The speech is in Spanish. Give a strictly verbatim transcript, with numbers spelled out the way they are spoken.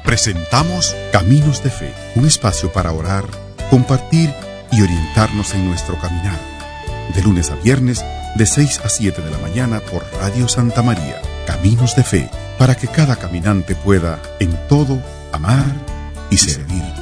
Presentamos Caminos de Fe, un espacio para orar, compartir y orientarnos en nuestro caminar. De lunes a viernes, de seis a siete de la mañana por Radio Santa María. Caminos de Fe, para que cada caminante pueda, en todo, amar y servir.